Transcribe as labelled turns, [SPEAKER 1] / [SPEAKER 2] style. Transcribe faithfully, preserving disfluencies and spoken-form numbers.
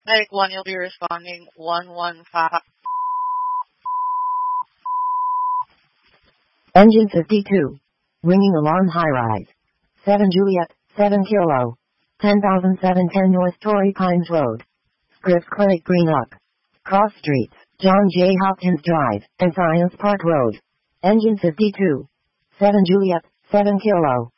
[SPEAKER 1] Medic one, you'll be responding one one five.
[SPEAKER 2] Engine fifty-two. Ringing alarm high rise. seven Juliet, seven Kilo. ten thousand seven hundred ten North Torrey Pines Road. Scripps Clinic Greenup. Cross Streets, John J. Hopkins Drive, and Science Park Road. Engine fifty-two. seven Juliet, seven Kilo.